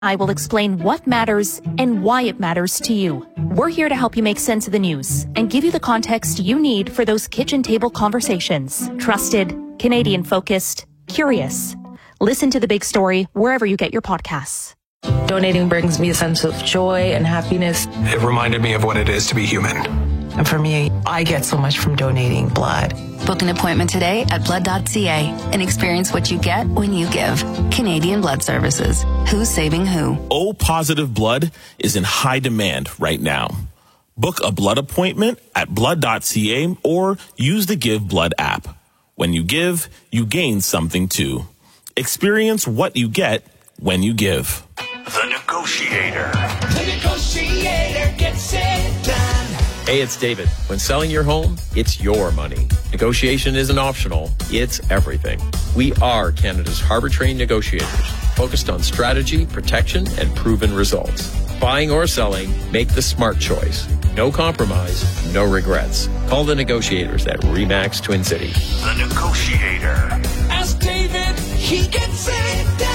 I will explain what matters and why it matters to you. We're here to help you make sense of the news and give you the context you need for those kitchen table conversations. Trusted, Canadian-focused, curious. Listen to The Big Story wherever you get your podcasts. Donating brings me a sense of joy and happiness. It reminded me of what it is to be human. And for me, I get so much from donating blood. Book an appointment today at blood.ca and experience what you get when you give. Canadian Blood Services. Who's saving who? O-positive blood is in high demand right now. Book a blood appointment at blood.ca or use the Give Blood app. When you give, you gain something too. Experience what you get when you give. The Negotiator. The Negotiator gets it done. Hey, it's David. When selling your home, it's your money. Negotiation isn't optional, it's everything. We are Canada's harbor-trained negotiators, focused on strategy, protection, and proven results. Buying or selling, make the smart choice. No compromise, no regrets. Call the negotiators at RE/MAX Twin City. The Negotiator. Ask David, he gets it done.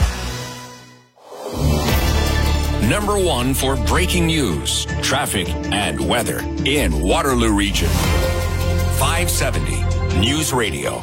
Number one for breaking news, traffic, and weather in Waterloo Region. 570 News Radio.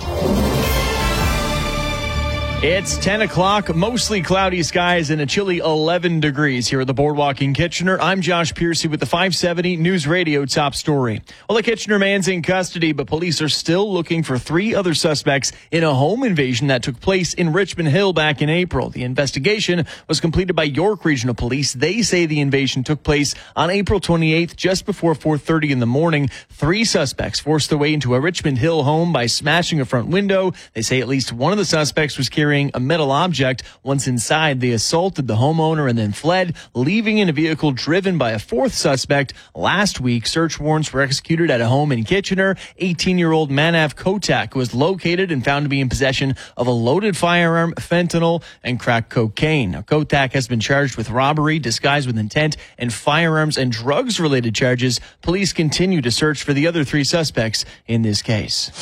It's 10 o'clock, mostly cloudy skies and a chilly 11 degrees here at the Boardwalk in Kitchener. I'm Josh Piercy with the 570 News Radio top story. Well, a Kitchener man's in custody, but police are still looking for 3 other suspects in a home invasion that took place in Richmond Hill back in April. The investigation was completed by York Regional Police. They say the invasion took place on April 28th, just before 4:30 in the morning. 3 suspects forced their way into a Richmond Hill home by smashing a front window. They say at least one of the suspects was carrying a metal object. Once inside, they assaulted the homeowner and then fled, leaving in a vehicle driven by a 4th suspect. Last week, search warrants were executed at a home in Kitchener. 18-year-old Manav Kotak was located and found to be in possession of a loaded firearm, fentanyl, and crack cocaine. Now, Kotak has been charged with robbery, disguised with intent, and firearms and drugs-related charges. Police continue to search for the other 3 suspects in this case.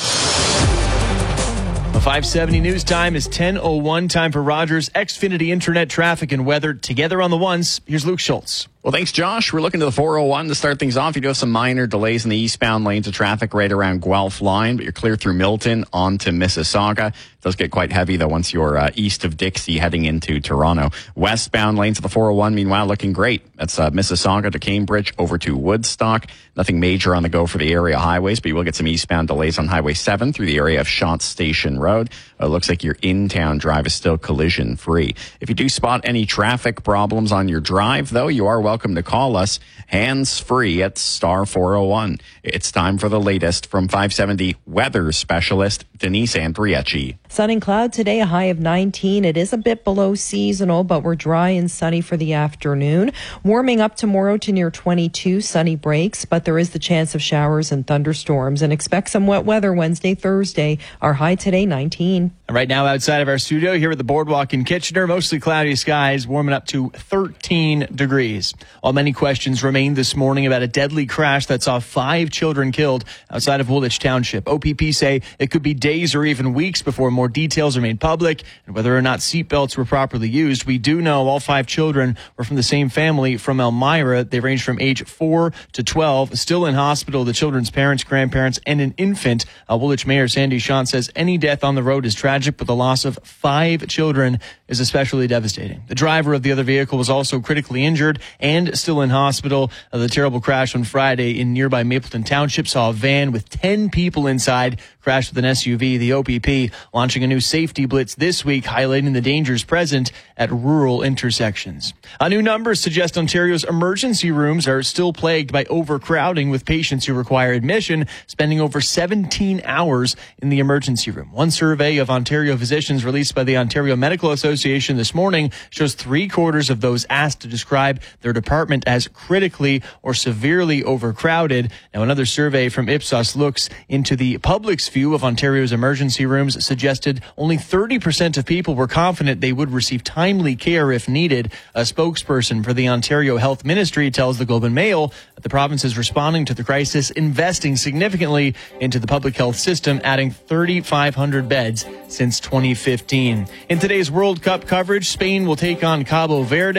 The 570 news time is 10:01. Time for Rogers Xfinity Internet traffic and weather. Together on the ones, here's Luke Schultz. Well, thanks, Josh. We're looking to the 401 to start things off. You do have some minor delays in the eastbound lanes of traffic right around Guelph line, but you're clear through Milton on to Mississauga. It does get quite heavy, though, once you're east of Dixie heading into Toronto. Westbound lanes of the 401, meanwhile, looking great. That's Mississauga to Cambridge over to Woodstock. Nothing major on the go for the area highways, but you will get some eastbound delays on Highway 7 through the area of Shantz Station Road. It looks like your in-town drive is still collision-free. If you do spot any traffic problems on your drive, though, you are welcome to call us hands-free at star 401. It's time for the latest from 570 weather specialist Denise Andriecci. Sun and cloud today, a high of 19. It is a bit below seasonal, but we're dry and sunny for the afternoon. Warming up tomorrow to near 22, sunny breaks, but there is the chance of showers and thunderstorms. And expect some wet weather Wednesday, Thursday. Our high today, 19. Right now outside of our studio here at the Boardwalk in Kitchener, mostly cloudy skies, warming up to 13 degrees. While many questions remain this morning about a deadly crash that saw 5 children killed outside of Woolwich Township. OPP say it could be days or even weeks before more details are made public and whether or not seatbelts were properly used. We do know all 5 children were from the same family from Elmira. They range from age 4 to 12. Still in hospital, the children's parents, grandparents, and an infant. Woolwich Mayor Sandy Shant says any death on the road is tragic, but the loss of 5 children is especially devastating. The driver of the other vehicle was also critically injured and still in hospital. The terrible crash on Friday in nearby Mapleton Township saw a van with 10 people inside crash with an SUV. The OPP launching a new safety blitz this week, highlighting the dangers present at rural intersections. New numbers suggest Ontario's emergency rooms are still plagued by overcrowding, with patients who require admission spending over 17 hours in the emergency room. One survey of Ontario physicians released by the Ontario Medical Association this morning shows 3/4 of those asked to describe their department as critically or severely overcrowded. Now, another survey from Ipsos looks into the public's view of Ontario's emergency rooms suggested only 30% of people were confident they would receive timely care if needed. A spokesperson for the Ontario Health Ministry tells the Globe and Mail that the province is responding to the crisis, investing significantly into the public health system, adding 3,500 beds since 2015. In today's World Cup Cup coverage. Spain will take on Cabo Verde.